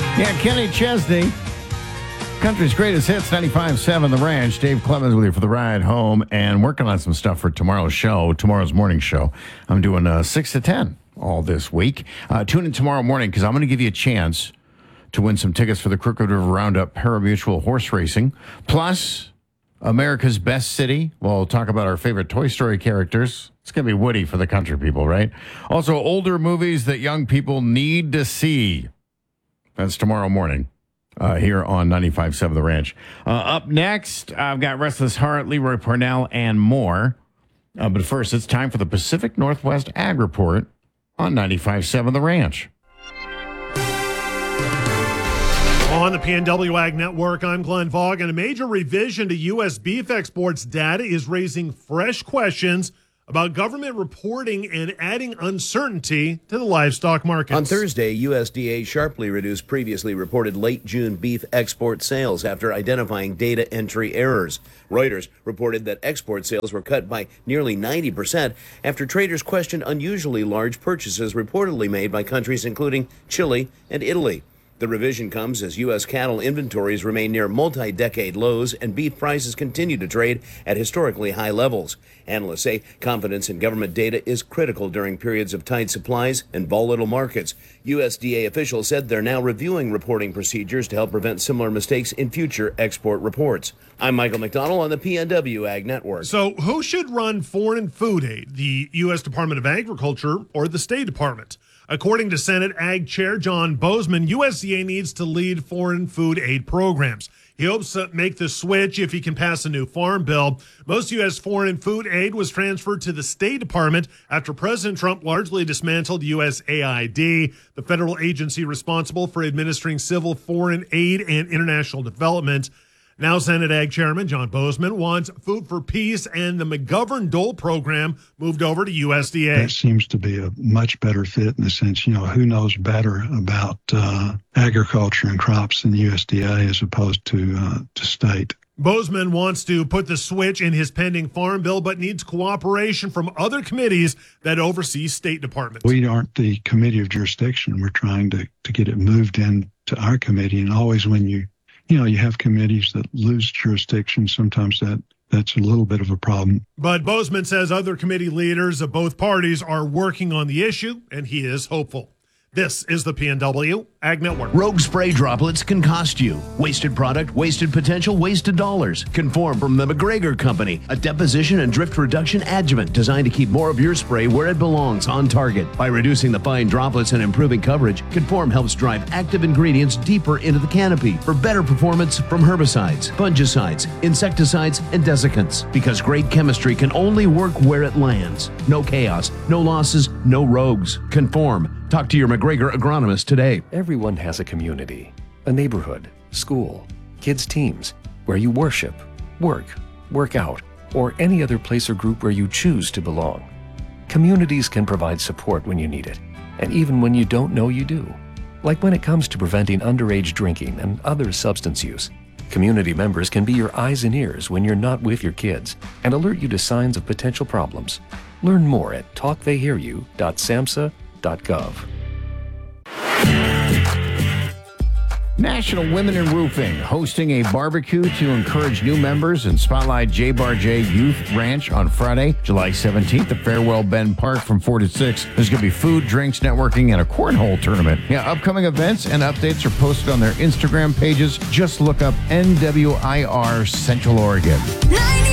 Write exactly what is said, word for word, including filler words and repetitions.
Yeah, Kenny Chesney, country's greatest hits, ninety-five point seven The Ranch. Dave Clemens with you for the ride home and working on some stuff for tomorrow's show, tomorrow's morning show. I'm doing uh, six to ten all this week. Uh, tune in tomorrow morning because I'm going to give you a chance to win some tickets for the Crooked River Roundup Parimutuel Horse Racing. Plus, America's Best City. We'll talk about our favorite Toy Story characters. It's going to be Woody for the country people, right? Also, older movies that young people need to see. That's tomorrow morning uh, here on ninety-five point seven The Ranch. Uh, up next, I've got Restless Heart, Leroy Parnell, and more. Uh, but first, it's time for the Pacific Northwest Ag Report on ninety-five point seven The Ranch. On the P N W Ag Network, I'm Glenn Fogg, and a major revision to U S beef exports data is raising fresh questions about government reporting and adding uncertainty to the livestock markets. On Thursday, U S D A sharply reduced previously reported late June beef export sales after identifying data entry errors. Reuters reported that export sales were cut by nearly ninety percent after traders questioned unusually large purchases reportedly made by countries including Chile and Italy. The revision comes as U S cattle inventories remain near multi-decade lows and beef prices continue to trade at historically high levels. Analysts say confidence in government data is critical during periods of tight supplies and volatile markets. U S D A officials said they're now reviewing reporting procedures to help prevent similar mistakes in future export reports. I'm Michael McDonald on the P N W Ag Network. So who should run foreign food aid, the U S Department of Agriculture or the State Department? According to Senate Ag Chair John Bozeman, U S D A needs to lead foreign food aid programs. He hopes to make the switch if he can pass a new farm bill. Most U S foreign food aid was transferred to the State Department after President Trump largely dismantled U S A I D, the federal agency responsible for administering civil foreign aid and international development. Now Senate Ag Chairman John Bozeman wants Food for Peace and the McGovern-Dole program moved over to U S D A. That seems to be a much better fit in the sense, you know, who knows better about uh, agriculture and crops than the U S D A as opposed to, uh, to state. Bozeman wants to put the switch in his pending farm bill, but needs cooperation from other committees that oversee state departments. We aren't the committee of jurisdiction. We're trying to, to get it moved in to our committee, and always when you You know, you have committees that lose jurisdiction. Sometimes that, that's a little bit of a problem. But Bozeman says other committee leaders of both parties are working on the issue, and he is hopeful. This is the P N W Ag Network. Rogue spray droplets can cost you. Wasted product, wasted potential, wasted dollars. Conform from the McGregor Company, a deposition and drift reduction adjuvant designed to keep more of your spray where it belongs, on target. By reducing the fine droplets and improving coverage, Conform helps drive active ingredients deeper into the canopy for better performance from herbicides, fungicides, insecticides, and desiccants. Because great chemistry can only work where it lands. No chaos, no losses, no rogues. Conform. Talk to your McGregor agronomist today. Everyone has a community, a neighborhood, school, kids' teams, where you worship, work, work out, or any other place or group where you choose to belong. Communities can provide support when you need it, and even when you don't know you do. Like when it comes to preventing underage drinking and other substance use. Community members can be your eyes and ears when you're not with your kids and alert you to signs of potential problems. Learn more at talk they hear you dot samhsa dot gov. National Women in Roofing hosting a barbecue to encourage new members and spotlight J Bar J Youth Ranch on Friday, July seventeenth at Farewell Bend Park from four to six. There's going to be food, drinks, networking, and a cornhole tournament. Yeah, upcoming events and updates are posted on their Instagram pages. Just look up N W I R Central Oregon.